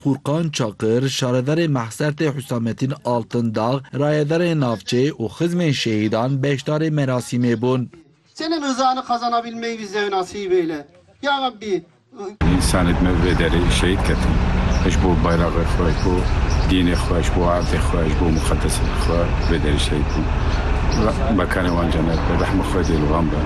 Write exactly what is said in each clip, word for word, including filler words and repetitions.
Furkan Çakır, şaredarê Mehsertê Hüsamettin Altındağ, rayedarê navçe û xizmên şehîdan beşdarê merasîmê bûn. Senin rızanı kazanabilmeyi bize nasip eyle. Ya Rabbi. İnsan etme ve deri şehit ketin. Eş bu bayrağı xwe, eş bu dini xwe, eş bu ardê xwe, eş bu mukaddes xwe ve deri şehit bûn. Mekanê wan cennet be, rehme xwe dê li wan be.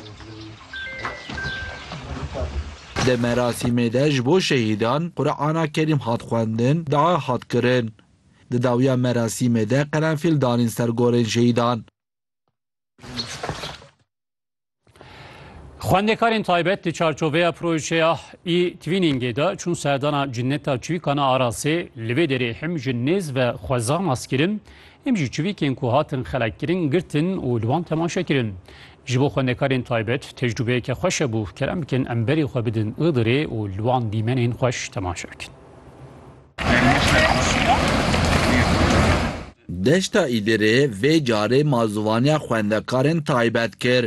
Di merasîmê de ji bo şehîdan Qur'ana Kerîm hat xwendin, dua hat kirin. Di dawiya merasîmê de qerenfîl danîn ser gorên şehîdan. Xwendekarên taybet li çarçoveya projeya e-twiningê de çûn serdana cinneta çivîkana Arasê li vê derê him ji nêz ve xwezan askirin him jî çivîkên ku hatin xelekkirin girtin û li wan temaşe kirin. Ji bo xwendekarên taybet tecrübeyeke xweş hebû kerem bikin em berê xwe bidin Iğdırê û li wan dîmenên xweş temaşe bikin. Deşta Îdirê vê carê mazûvaniya xwendekarên taybet kir.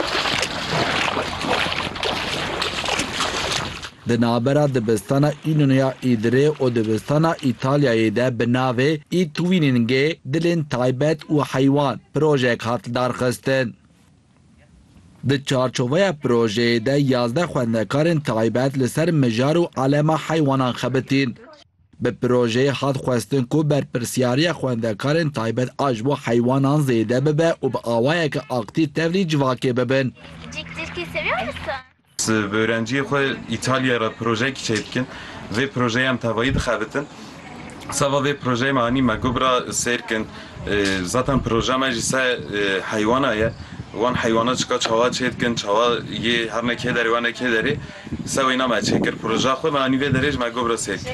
Di navbera dibistana Înûneya Îdirê û dibistana İtalyayê de bi navê e-twiningê dilên taybet û heywan projek hat darxistin. Di çarçoveya projeyê de yazdeh xwendekarên taybet li ser mijar û alema heywanan xebitin. Bi projeyê hat xwestin ku berpirsyariya xwendekarên taybet a ji bo heywanan zêde bibe û bi awayeke aktîv tevlî civakê bibin. Cikcikî seviyor musun? Öğrenciye xwe İtalya'ya projeyekî çêdikin. Vê projeyê em tevayî dixebitin. Sava vê projeyê me anî me gobra sêrkin. Zaten proje me jî se heywana ye. Wan heywana çika çawa çêdikin, çawa yê her nekê derê wan nekê derê. Se wêna me çêkir projeya xwe me anî vê derê ji me gobra sêrkin.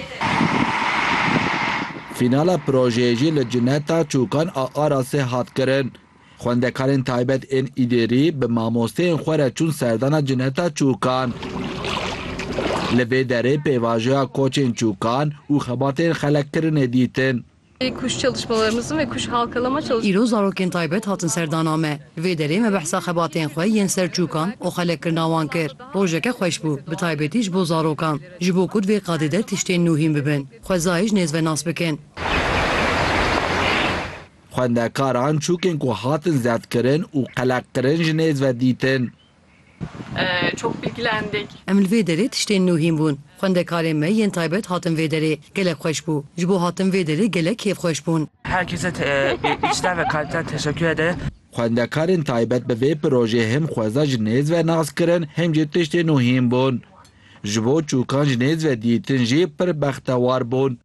Finala projeyê jî li Cinneta Çûkan a Arasê hat kirin. Xwendekarên taybet ên Îdirî bi mamosteyên xwe re çûn serdana Cinneta Çûkan. Li vê derê pêvajoya koçên çûkan û xebatên xelekkirinê dîtin. Kuş çalışmalarımızın ve kuş halkalama çalışmalarımızın İro zarokên taybet hatin serdana me. Vê derê me behsa xebatên xwe yên ser çûkan û xelekkirina wan kir. Projeke xweş bû, bi taybetî ji bo zarokan. Ji bo ku vê qadê de tiştên nûhîn bibin. Xwezayî ji nêz ve nas bikin. Xwendekaran çûkên ku hatin zedkirin û qelekkirin ji nêz ve dîtin. Ee, çok bilgilendik. Em li vê derê tiştên nûhîn bûn. Xwendekarên me yên taybet hatin vê derê gelek xweş bû. Ji bo hatin vê derê gelek kêfxweş bûn. Herkese te, içten ve kalpten teşekkür ederim. Xwendekarên taybet bi vê projeyê hem xweza ji nêz ve nas kirin hem jî tiştên nûhîn bûn. Ji bo çûkan ji nêz ve dîtin jî pir bextewar bûn.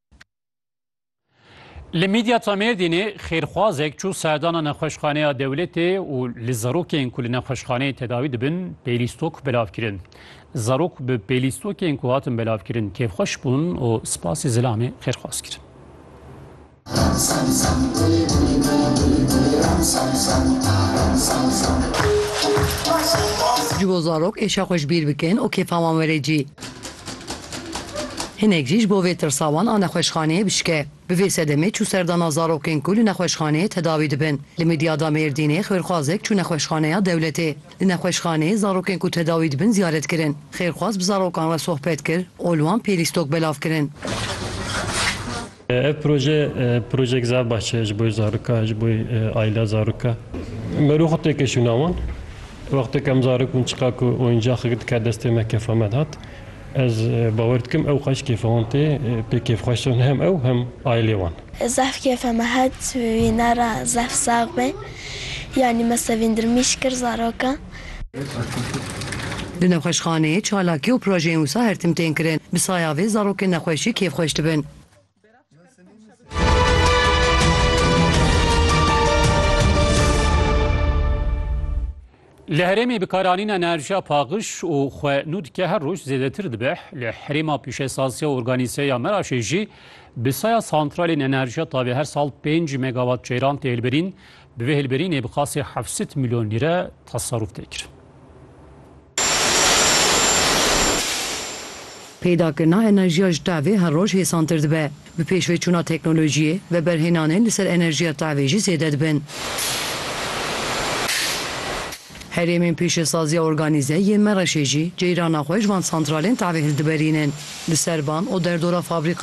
Li Midyata Mêrdînê xêrxwazek çû serdana nexweşxaneya dewletê û li zarokên ku li nexweşxaneyê tedawî dibin pêlîstok belav kirin. Zarok bi pêlîstokên ku hatin belav kirin kêfxweş bûn û spasê zilamê xêrxwaz kirin. Ji bo zarok êşa xweş bîr bikin û kêfa wan were cî. Hinek jî ji bo vê tirsa wan a nexweşxaneyê bişke. Bi vê sedemê çû serdana zarokên ku li nexweşxaneyê tedawî dibin. Li Midyata Mêrdînê xêrxwazek çû nexweşxaneya dewletê. Li nexweşxaneyê zarokên ku tedawî dibin ziyaret kirin. Xêrxwaz bi zarokan re sohbet kir û li wan pêlîstok belav kirin. Ev proje projek za başçı ji bo zaroka, ji bo aile zaroka. Merû xwe têke şûnawan. Wextê em zarok bûn çiqa ku oyuncaxê dike destê me kefamet hat. Ez bawer dikim ew xweş kêfewan tê pê kêfxweşin hem ew hem ailê wan. Zaf kêfe me hat wî ra zaf sağ be. Yani me sevindirmiş kir zaroka. Li nexweşxaneyê çalakî û projeyên wisa hertim tên kirin. Bi saya vê zarokên nexweşî kêfxweş dibin. Li herêmê bikaranîna enerjiya paqij û xwenû dike her roj zêdetir dibe. Li herêma pîşesasiya organîseya Meraşê jî bi saya santralên enerjiya tavê her sal pênc megawatt ceyran tê hilberîn. Bi vê hilberînê bi qasî heft milyon lîre tasarruf tê kirin. Pêdakirina enerjiya ji tavê her roj hêsantir dibe. Bi pêşveçûna teknolojiyê ve berhênanên li ser enerjiya tavê jî zêde dibin. Herêmên pêşesaziya organîze yên Meraşê jî ceyrana xwe ji van santralên tavê hildiberînin. Li ser van û derdora fabrîka